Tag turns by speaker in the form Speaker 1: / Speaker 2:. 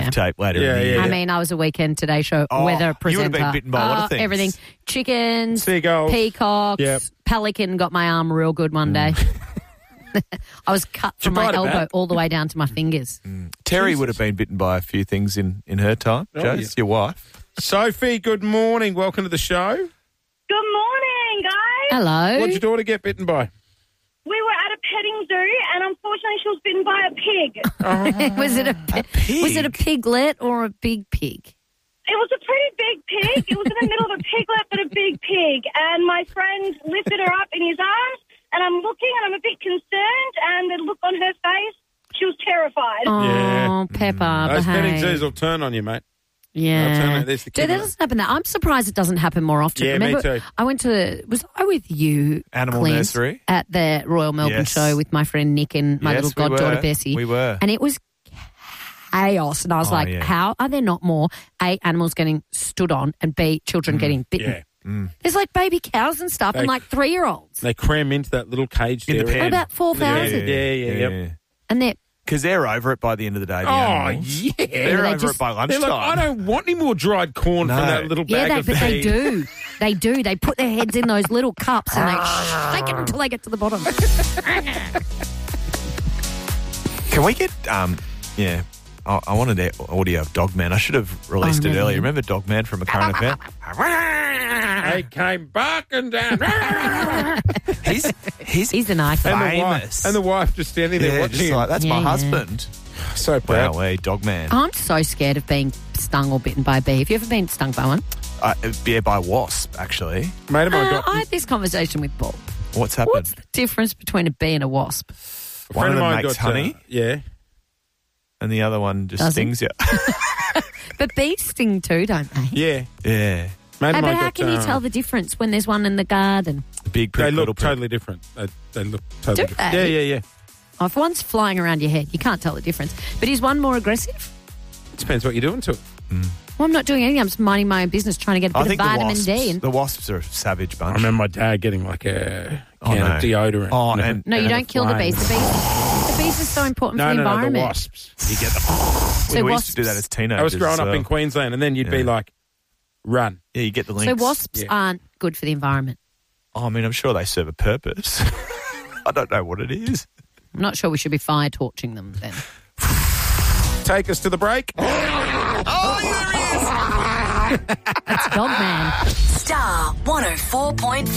Speaker 1: of tape later in the year.
Speaker 2: I mean, I was a Weekend Today Show weather presenter.
Speaker 1: You would have been bitten by a lot of things.
Speaker 2: Everything. Chickens,
Speaker 3: seagulls,
Speaker 2: peacocks, pelican got my arm real good one day. I was cut from my elbow all the way down to my fingers.
Speaker 1: Terry would have been bitten by a few things in her time. Jase, your wife.
Speaker 3: Sophie, good morning. Welcome to the show.
Speaker 4: Good morning, guys.
Speaker 2: Hello.
Speaker 3: What did your daughter get bitten by?
Speaker 4: We were at a petting zoo, and unfortunately, she was bitten by a pig.
Speaker 2: Was it a pig? Was it a piglet or a big pig?
Speaker 4: It was a pretty big pig. It was in the middle of a piglet, but a big pig. And my friend lifted her up in his arms, and I'm looking, and I'm a bit concerned, and the look on her face, she was terrified.
Speaker 2: Oh, Pepper,
Speaker 3: Those petting
Speaker 2: behave.
Speaker 3: zoos will turn on you, mate.
Speaker 2: Yeah.
Speaker 3: That
Speaker 2: doesn't happen there. I'm surprised it doesn't happen more often.
Speaker 3: Yeah,
Speaker 2: Remember,
Speaker 3: me too.
Speaker 2: Was I with you,
Speaker 1: Animal
Speaker 2: Clint,
Speaker 1: Nursery?
Speaker 2: at the Royal Melbourne show with my friend Nick and my little goddaughter Bessie?
Speaker 1: We were.
Speaker 2: And it was chaos. And I was how are there not more, A, animals getting stood on, and B, children getting bitten?
Speaker 3: Yeah.
Speaker 2: There's like baby cows and stuff and like 3-year-olds.
Speaker 3: They cram into that little cage
Speaker 1: In the
Speaker 3: there.
Speaker 1: pen.
Speaker 2: About 4,000.
Speaker 3: Yeah.
Speaker 2: And they're...
Speaker 1: Because they're over it by the end of the day. The
Speaker 3: Oh,
Speaker 1: animals.
Speaker 3: yeah.
Speaker 1: They're over it by lunchtime.
Speaker 3: They're like, I don't want any more dried corn from that little bag of
Speaker 2: but they
Speaker 3: feed.
Speaker 2: do. They do. They put their heads in those little cups and they shake it until they get to the bottom.
Speaker 1: Can we get, I wanted the audio of Dogman. I should have released it earlier. Remember Dogman from A Current Affair?
Speaker 3: They came barking down.
Speaker 2: He's an icon.
Speaker 1: famous.
Speaker 3: And the wife just standing there watching
Speaker 1: just
Speaker 3: him.
Speaker 1: like, that's my husband.
Speaker 3: So proud.
Speaker 1: Wow, Dogman.
Speaker 2: I'm so scared of being stung or bitten by a bee. Have you ever been stung by one?
Speaker 1: By wasp, actually.
Speaker 3: Mate of mine got...
Speaker 2: I had this conversation with Paul.
Speaker 1: What's happened?
Speaker 2: What's the difference between a bee and a wasp?
Speaker 1: One of them makes honey.
Speaker 3: Yeah.
Speaker 1: And the other one just stings you.
Speaker 2: But bees sting too, don't they?
Speaker 3: Yeah.
Speaker 1: Yeah.
Speaker 3: Mate of
Speaker 2: But
Speaker 3: mine
Speaker 2: how
Speaker 3: got,
Speaker 2: can you tell the difference when there's one in the garden?
Speaker 1: Big prick,
Speaker 3: They
Speaker 1: little
Speaker 3: look
Speaker 1: prick.
Speaker 3: totally different. They look totally
Speaker 2: Do
Speaker 3: different.
Speaker 2: they?
Speaker 3: Yeah.
Speaker 2: Oh, if one's flying around your head, you can't tell the difference. But is one more aggressive?
Speaker 3: Depends what you're doing to it.
Speaker 2: Well, I'm not doing anything. I'm just minding my own business, trying to get a bit of vitamin D. And
Speaker 1: The wasps are a savage bunch.
Speaker 3: I remember my dad getting like a can
Speaker 1: no.
Speaker 3: of deodorant.
Speaker 1: Oh, and
Speaker 2: no, you
Speaker 3: a
Speaker 2: don't kill the bees.
Speaker 3: flame.
Speaker 2: The bees are so important for the
Speaker 3: No,
Speaker 2: environment.
Speaker 3: the wasps. You get the...
Speaker 1: we used to do that as teenagers.
Speaker 3: I was growing
Speaker 1: as
Speaker 3: up
Speaker 1: well.
Speaker 3: in Queensland, and then you'd be like, run.
Speaker 1: Yeah, you get the links.
Speaker 2: So wasps aren't good for the environment.
Speaker 1: Oh, I mean, I'm sure they serve a purpose. I don't know what it is.
Speaker 2: I'm not sure we should be fire torching them then.
Speaker 3: Take us to the break.
Speaker 1: Oh, there he is!
Speaker 2: That's Dogman.
Speaker 5: Star 104.5.